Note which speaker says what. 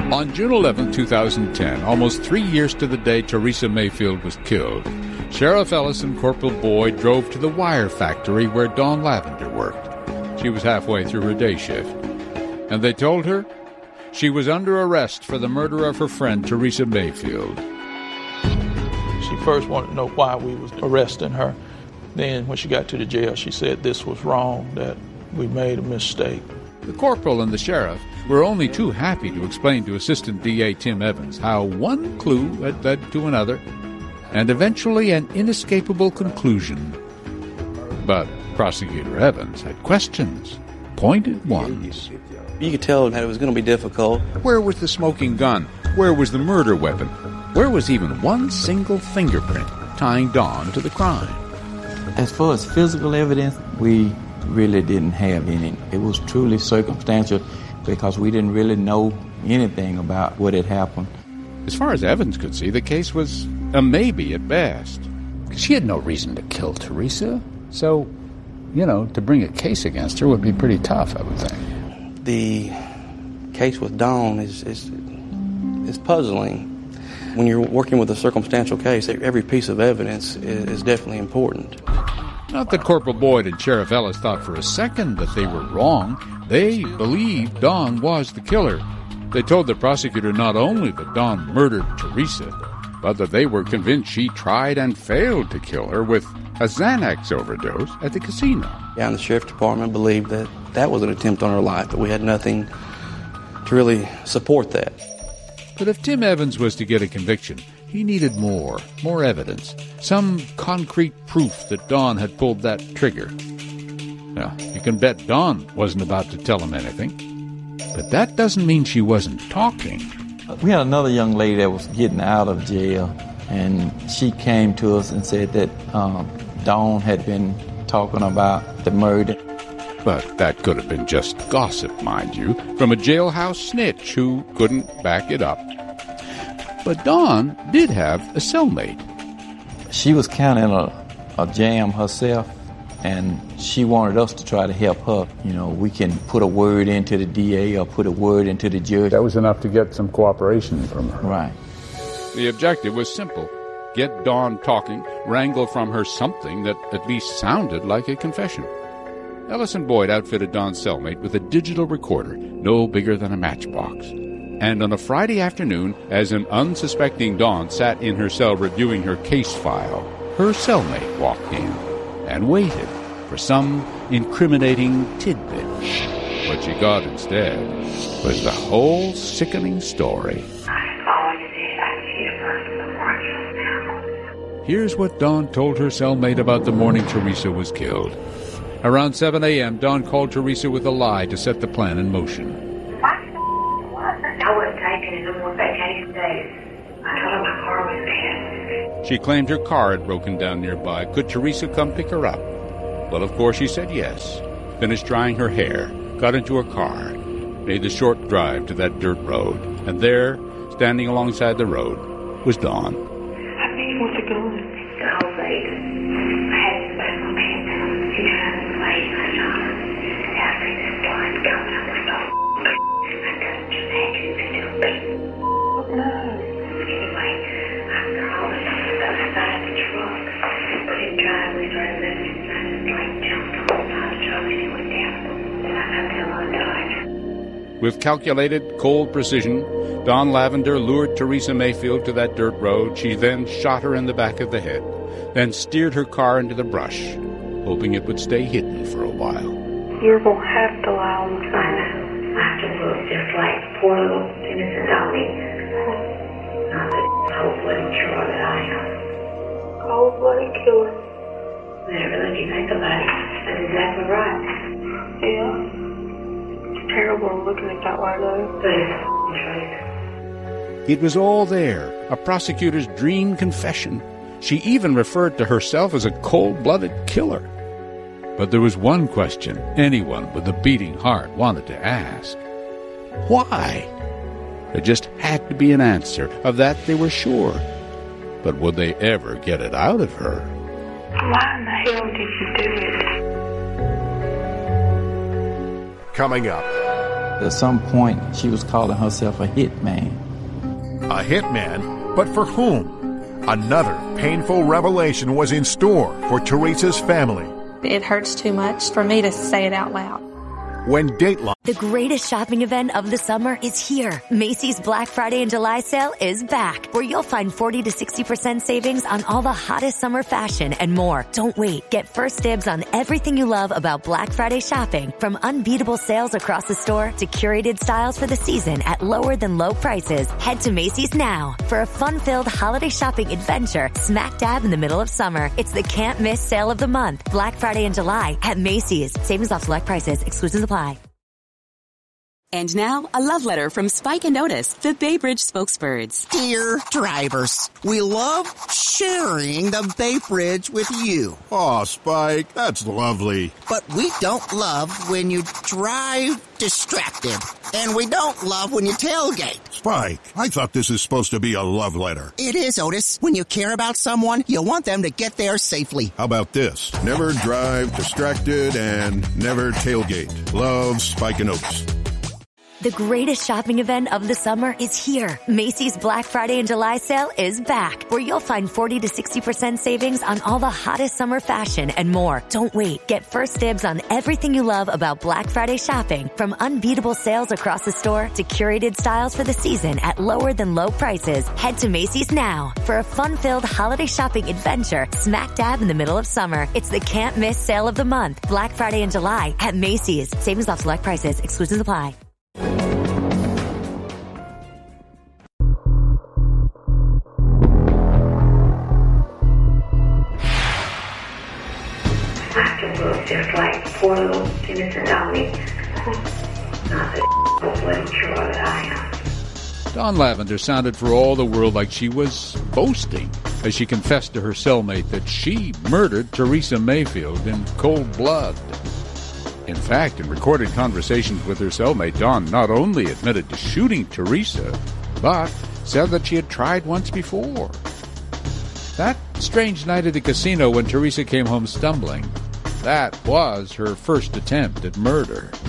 Speaker 1: On June 11, 2010, almost 3 years to the day Teresa Mayfield was killed, Sheriff Ellis and Corporal Boyd drove to the wire factory where Dawn Lavender worked. She was halfway through her day shift. And they told her she was under arrest for the murder of her friend Teresa Mayfield.
Speaker 2: She first wanted to know why we was arresting her. Then when she got to the jail, she said this was wrong, that we made a mistake.
Speaker 1: The corporal and the sheriff were only too happy to explain to Assistant DA Tim Evans how one clue had led to another, and eventually an inescapable conclusion. But Prosecutor Evans had questions, pointed ones.
Speaker 3: You could tell that it was going to be difficult.
Speaker 1: Where was the smoking gun? Where was the murder weapon? Where was even one single fingerprint tying Dawn to the crime?
Speaker 4: As far as physical evidence, we really didn't have any. It was truly circumstantial because we didn't really know anything about what had happened.
Speaker 1: As far as Evans could see, the case was a maybe at best.
Speaker 5: She had no reason to kill Teresa, so, to bring a case against her would be pretty tough, I would think.
Speaker 3: The case with Dawn is puzzling. When you're working with a circumstantial case, every piece of evidence is definitely important.
Speaker 1: Not that Corporal Boyd and Sheriff Ellis thought for a second that they were wrong. They believed Dawn was the killer. They told the prosecutor not only that Dawn murdered Teresa, but that they were convinced she tried and failed to kill her with a Xanax overdose at the casino.
Speaker 3: Yeah, and the sheriff's department believed that that was an attempt on her life, but we had nothing to really support that.
Speaker 1: But if Tim Evans was to get a conviction, he needed more evidence, some concrete proof that Dawn had pulled that trigger. Now, you can bet Dawn wasn't about to tell him anything, but that doesn't mean she wasn't talking.
Speaker 4: We had another young lady that was getting out of jail, and she came to us and said that Dawn had been talking about the murder.
Speaker 1: But that could have been just gossip, mind you, from a jailhouse snitch who couldn't back it up. But Dawn did have a cellmate.
Speaker 4: She was kind of in a jam herself, and she wanted us to try to help her. We can put a word into the DA or put a word into the judge.
Speaker 5: That was enough to get some cooperation from her.
Speaker 4: Right.
Speaker 1: The objective was simple. Get Dawn talking, wrangle from her something that at least sounded like a confession. Ellis and Boyd outfitted Dawn's cellmate with a digital recorder, no bigger than a matchbox. And on a Friday afternoon, as an unsuspecting Dawn sat in her cell reviewing her case file, her cellmate walked in and waited for some incriminating tidbit. What she got instead was the whole sickening story. Here's what Dawn told her cellmate about the morning Teresa was killed. Around 7 a.m., Dawn called Teresa with a lie to set the plan in motion.
Speaker 6: I wasn't taking any more vacation days. I told her my car was bad.
Speaker 1: She claimed her car had broken down nearby. Could Teresa come pick her up? Well, of course, she said yes. Finished drying her hair, got into her car, made the short drive to that dirt road. And there, standing alongside the road, was Dawn.
Speaker 6: I mean, what's it going? The whole face. I had it back on my hand. She tried to play my job. After this blood coming out my nose. I couldn't just have you to do it. Oh, no. Anyway, after all this outside the truck, the driveway started moving inside the plane, jumped on the side of the truck, and it went down. And I got them undone.
Speaker 1: With calculated, cold precision, Dawn Lavender lured Teresa Mayfield to that dirt road. She then shot her in the back of the head, then steered her car into the brush, hoping it would stay hidden for a while.
Speaker 6: You're going to have to lie on the phone. I have to look just like poor little innocent Dolly. Not the cold-blooded killer that I am. Cold-blooded killer? Whatever you think about it, that's exactly right. Yeah. It's terrible looking at that way, though. But it's the truth.
Speaker 1: It was all there, a prosecutor's dream confession. She even referred to herself as a cold-blooded killer. But there was one question anyone with a beating heart wanted to ask. Why? There just had to be an answer. Of that they were sure. But would they ever get it out of her?
Speaker 6: Why in the hell did you do it?
Speaker 7: Coming up,
Speaker 4: At some point, she was calling herself a hitman.
Speaker 7: A hitman? But for whom? Another painful revelation was in store for Teresa's family.
Speaker 8: It hurts too much for me to say it out loud.
Speaker 7: When Dateline...
Speaker 9: The greatest shopping event of the summer is here. Macy's Black Friday and July sale is back, where you'll find 40 to 60% savings on all the hottest summer fashion and more. Don't wait. Get first dibs on everything you love about Black Friday shopping, from unbeatable sales across the store to curated styles for the season at lower than low prices. Head to Macy's now for a fun-filled holiday shopping adventure smack dab in the middle of summer. It's the can't miss sale of the month. Black Friday and July at Macy's. Savings off select prices. Exclusions apply.
Speaker 10: And now, a love letter from Spike and Otis, the Bay Bridge spokesbirds.
Speaker 11: Dear drivers, we love sharing the Bay Bridge with you.
Speaker 12: Aw, Spike, that's lovely.
Speaker 11: But we don't love when you drive distracted. And we don't love when you tailgate.
Speaker 12: Spike, I thought this is supposed to be a love letter.
Speaker 11: It is, Otis. When you care about someone, you want them to get there safely.
Speaker 12: How about this? Never drive distracted and never tailgate. Love, Spike and Otis.
Speaker 9: The greatest shopping event of the summer is here. Macy's Black Friday and July sale is back, where you'll find 40 to 60% savings on all the hottest summer fashion and more. Don't wait. Get first dibs on everything you love about Black Friday shopping, from unbeatable sales across the store to curated styles for the season at lower than low prices. Head to Macy's now for a fun-filled holiday shopping adventure smack dab in the middle of summer. It's the can't miss sale of the month. Black Friday and July at Macy's. Savings off select prices. Exclusions apply.
Speaker 6: Just like poor little innocent Dolly. Not the bloody sure that I am.
Speaker 1: Dawn Lavender sounded for all the world like she was boasting as she confessed to her cellmate that she murdered Teresa Mayfield in cold blood. In fact, in recorded conversations with her cellmate, Dawn not only admitted to shooting Teresa, but said that she had tried once before. That strange night at the casino when Teresa came home stumbling, that was her first attempt at murder.